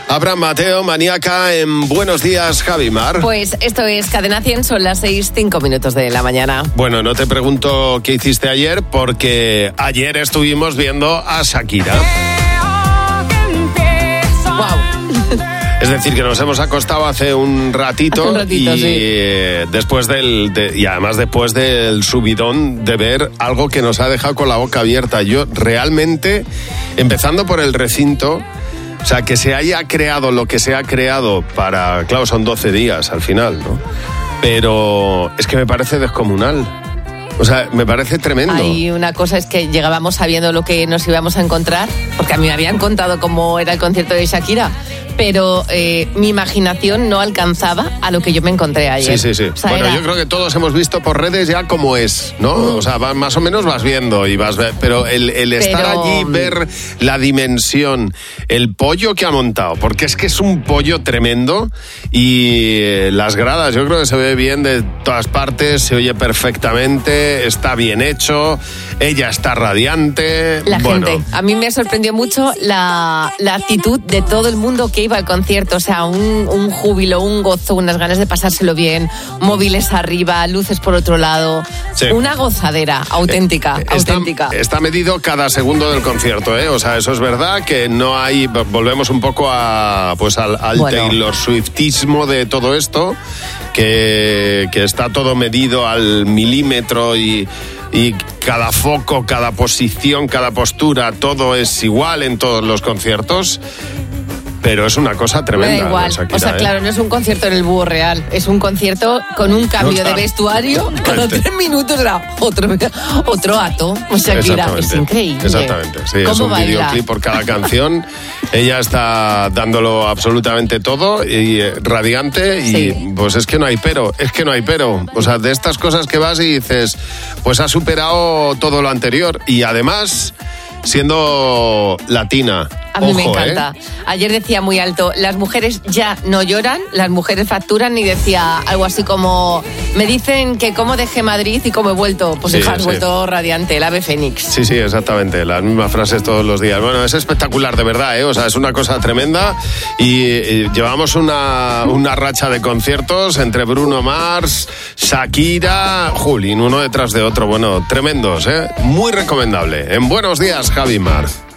Abraham Mateo, maníaca en Buenos Días, Javi Mar. Pues esto es Cadena 100, son las 6:05 de la mañana. Bueno, no te pregunto qué hiciste ayer, porque ayer estuvimos viendo a Shakira. Wow. Es decir, que nos hemos acostado hace un ratito, sí. Después y además después del subidón de ver algo que nos ha dejado con la boca abierta. Yo realmente, empezando por el recinto, o sea, que se haya creado lo que se ha creado para... Claro, son 12 días al final, ¿no? Pero es que me parece descomunal. O sea, me parece tremendo. Hay una cosa, es que llegábamos sabiendo lo que nos íbamos a encontrar, porque a mí me habían contado cómo era el concierto de Shakira, pero mi imaginación no alcanzaba a lo que yo me encontré ayer. Sí. O sea, bueno, yo creo que todos hemos visto por redes ya cómo es, ¿no? O sea, más o menos vas viendo y vas... Pero el estar allí, ver la dimensión, el pollo que ha montado, porque es que es un pollo tremendo, y las gradas, yo creo que se ve bien de todas partes, se oye perfectamente, está bien hecho, ella está radiante. La gente, a mí me sorprendió mucho la actitud de todo el mundo que iba al concierto, o sea, un júbilo, un gozo, unas ganas de pasárselo bien, móviles arriba, luces por otro lado, sí. Una gozadera auténtica. Está medido cada segundo del concierto, ¿eh? O sea, eso es verdad, que no hay, volvemos un poco al Taylor Swiftismo de todo esto, que está todo medido al milímetro y cada foco, cada posición, cada postura, todo es igual en todos los conciertos. Pero es una cosa tremenda. Me da igual. Shakira, o sea, claro, no es un concierto en el Búho Real, es un concierto con un cambio de vestuario. Cada 3 minutos era otro acto. Shakira, es increíble. Exactamente, sí, es un videoclip por cada canción. Ella está dándolo absolutamente todo y radiante, y sí. Pues es que no hay pero. O sea, de estas cosas que vas y dices, pues ha superado todo lo anterior, y además siendo latina. A mí me encanta. Ayer decía muy alto, las mujeres ya no lloran, las mujeres facturan, y decía algo así como, me dicen que cómo dejé Madrid y cómo he vuelto. Pues hija, has vuelto radiante, el ave fénix. Sí, exactamente, las mismas frases todos los días. Bueno, es espectacular, de verdad, ¿eh? O sea, es una cosa tremenda, y llevamos una racha de conciertos entre Bruno Mars, Shakira, Julín, uno detrás de otro. Bueno, tremendos, ¿eh? Muy recomendable. En Buenos Días, Javi Mar.